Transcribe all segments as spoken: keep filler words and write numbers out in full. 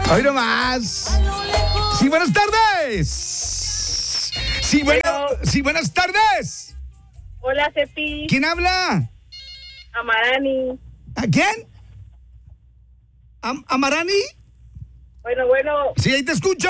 Hoy nomás. Sí, buenas tardes. Sí, bueno, sí, buenas tardes. Hola, Cepi. ¿Quién habla? Amarani. ¿A quién? ¿Am ¿Amarani? Bueno, bueno. Sí, ahí te escucho.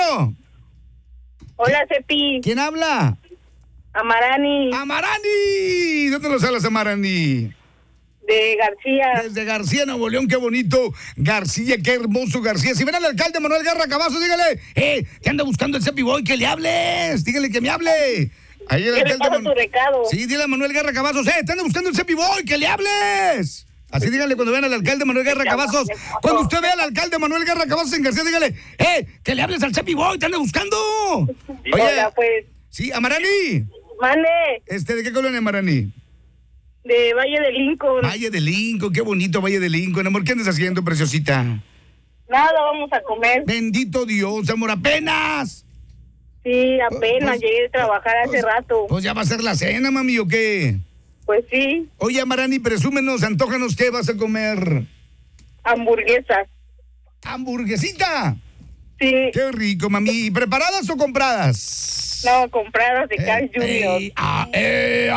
Hola, Cepi. ¿Quién habla? Amarani. ¡Amarani! ¿Dónde los hablas, Amarani? De García. Desde García, Nuevo León, qué bonito. García, qué hermoso García. Si ven al alcalde Manuel Guerra Cavazos, dígale, eh, que anda buscando el Cepi Boy, que le hables. Dígale que me hable. Ahí el ¿Qué le alcalde pasa tu recado? Sí, dile a Manuel Guerra Cavazos, eh, te anda buscando el Cepi Boy, que le hables. Así díganle cuando vean al alcalde Manuel Guerra Cavazos. Cuando usted vea al alcalde Manuel Guerra Cavazos en García, dígale, eh, que le hables al Cepi Boy, te anda buscando. Oye, hola, pues. Sí, Amarani. Mande. Este, ¿de qué colonia, Amarani? De Valle de Lincoln. Valle de Lincoln, qué bonito Valle de Lincoln. Amor, ¿qué andas haciendo, preciosita? Nada, vamos a comer. Bendito Dios, amor, apenas. Sí, apenas Pues, llegué a trabajar hace pues, rato. Pues ya va a ser la cena, mami, ¿o qué? Pues sí, Oye, Amarani, presúmenos, antójanos, ¿qué vas a comer? hamburguesas. ¿Hamburguesita? Sí, Qué rico, mami. ¿Preparadas o compradas? no, compradas de Carl Eh, Junior. eh, ah, eh,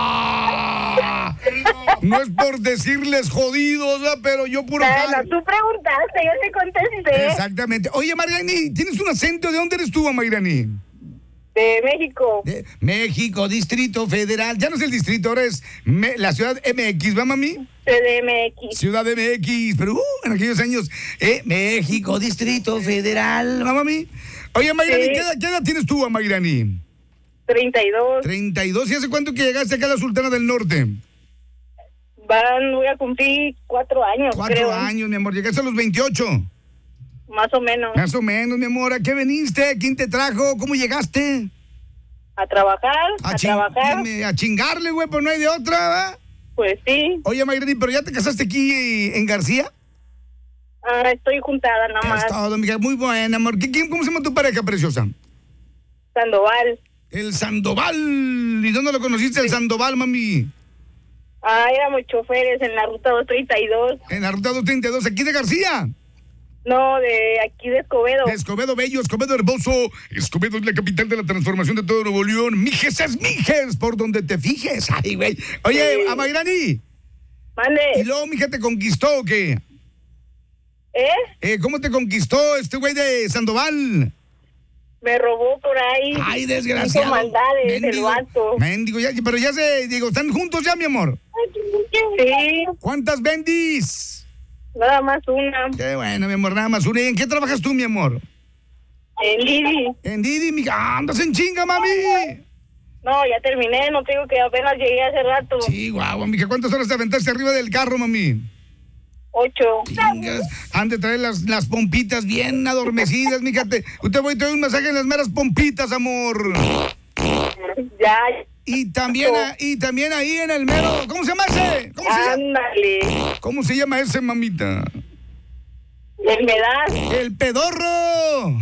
ah. No es por decirles jodidos, ¿verdad? Pero yo puro... Bueno, cal- tú preguntaste, yo te contesté. Exactamente. Oye, Mariani, ¿tienes un acento? ¿De dónde eres tú, Mariani? De México. De México, Distrito Federal. Ya no es el distrito, ahora es me- la ciudad M X, ¿va, mami? C D M X. Ciudad M X, pero uh, en aquellos años, eh, México, Distrito Federal, ¿va, mami? Oye, Mayrani, Sí. ¿qué, edad, ¿qué edad tienes tú, Mayrani? treinta y dos. treinta y dos. ¿Y hace cuánto que llegaste acá a la Sultana del Norte? Van, voy a cumplir cuatro años, Cuatro creo. años, mi amor. Llegaste a los veintiocho. Más o menos. Más o menos, mi amor. ¿A qué veniste? ¿Quién te trajo? ¿Cómo llegaste? A trabajar, a, chin- trabajar. dime, a chingarle, güey, pues no hay de otra, ¿verdad? Pues sí. Oye, Mayrani, ¿pero ya te casaste aquí eh, en García? Ah, estoy juntada nada Es más. todo, mija. Muy buena, amor. ¿Qué- quién- ¿Cómo se llama tu pareja, preciosa? Sandoval. El Sandoval. ¿Y dónde lo conociste, el Sandoval, mami? Ah, éramos choferes en la ruta doscientos treinta y dos. En la ruta doscientos treinta y dos, aquí de García. No, de aquí de Escobedo. De Escobedo Bello, Escobedo Hermoso. Escobedo es la capital de la transformación de todo Nuevo León. Mijes es Mijes, por donde te fijes. Ay, güey. Oye, Sí. a Mayrani. ¿Y Mande. luego, mija, te conquistó o qué? ¿Eh? Eh, ¿Cómo te conquistó este güey de Sandoval? Me robó por ahí. Ay, desgraciado. Hizo maldades, el Mendigo, vato. mendigo, ya, pero ya se, digo, ¿están juntos ya, mi amor? Sí, ¿Cuántas bendis? nada más una. Qué bueno, mi amor, nada más una. ¿Y en qué trabajas tú, mi amor? En Lidi. En Didi, mija. Andas en chinga, mami. No, ya terminé, no te digo que apenas llegué hace rato. Sí, guau, mija. ¿Cuántas horas te aventaste arriba del carro, mami? Ocho. Chingas. Han de traer las, las pompitas bien adormecidas, mija. Te, usted voy a traer un masaje en las meras pompitas, amor. Ya. Y también, a- y también ahí en el mero. ¿Cómo se llama ese? ¿Cómo se llama? Ándale. ¿Cómo se llama ese, mamita? Enfermedad. ¡El pedorro!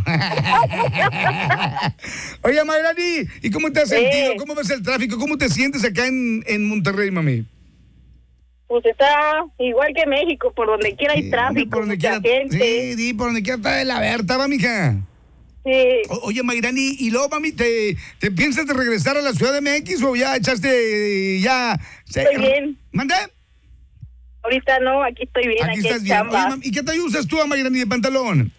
Oye, Mayrani, ¿y cómo te has sentido? Eh. ¿Cómo ves el tráfico? ¿Cómo te sientes acá en, en Monterrey, mami? Pues está igual que México, por donde quiera hay Sí, tráfico, por donde mucha quiera, gente. sí, sí, por donde quiera está de la Berta, va, mija. Sí. O- oye, Mayrani, ¿y luego, mami, te, te piensas de regresar a la Ciudad de M X o ya echaste, eh, ya... se- Estoy bien. ¿Mandé? Ahorita no, aquí estoy bien, Aquí aquí, estás hay bien. chamba. Oye, mami, ¿y qué talla usas tú, Mayrani, de pantalón?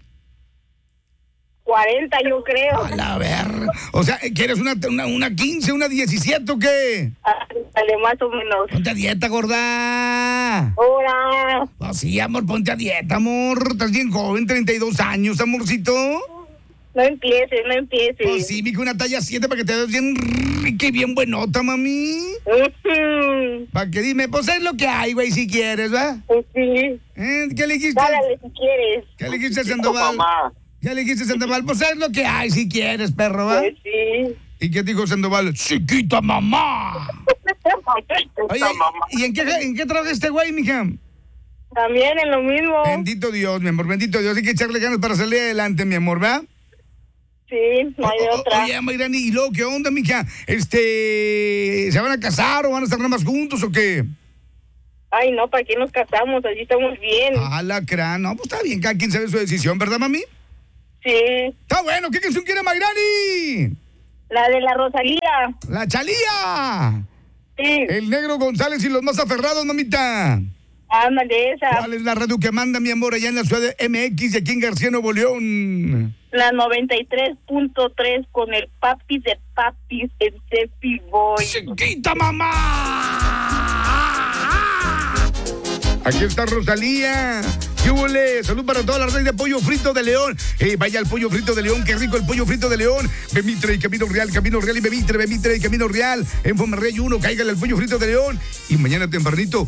cuarenta yo creo. A la ver. O sea, ¿quieres una, una, una quince, una diecisiete o qué? Dale, más o menos. Ponte a dieta, gorda. Hola. Pues sí, amor, ponte a dieta, amor. Estás bien joven, treinta y dos años, amorcito. No empieces, no empieces. Pues sí, mija, una talla siete para que te veas bien rica y bien buenota, mami. Ujú. Para que dime, pues es lo que hay, güey, si quieres, ¿va? Pues sí. ¿Eh? ¿Qué le dijiste? Dale si quieres. ¿Qué le dijiste a Sandoval? ¿Qué le dijiste a Sandoval? Pues es lo que hay, si quieres, perro, ¿va? Pues sí. ¿Y qué dijo Sandoval? ¡Chiquita mamá! Oye, ¿y en qué, en qué trabaja este güey, mija? También en lo mismo. Bendito Dios, mi amor, bendito Dios. Hay que echarle ganas para salir adelante, mi amor, ¿va? Sí, no hay de O- o- otra. Oye, Mayrani, ¿y luego qué onda, mija? Este, ¿se van a casar o van a estar nada más juntos o qué? Ay, no, ¿para qué nos casamos? Así estamos bien. Ah, la crán. No, pues está bien, cada quien sabe su decisión, ¿verdad, mami? Sí. Está bueno, ¿qué canción quiere Mayrani? La de la Rosalía. La Chalía. Sí. El Negro González y los más aferrados, mamita. Ándale, esa. ¿Cuál es la radio que manda, mi amor, allá en la ciudad de M X y aquí en García, Nuevo León? La noventa y tres punto tres con el papi de papis, el Cepi Boy. ¡Chiquita, mamá! Aquí está Rosalía. ¿Qué huele? Salud para toda la red de Pollo Frito de León. Eh, vaya al Pollo Frito de León, qué rico el Pollo Frito de León. Bemitre y Camino Real, Camino Real y Bemitre, Bemitre y Camino Real. En Fomerrey uno, cáigale al Pollo Frito de León. Y mañana tempranito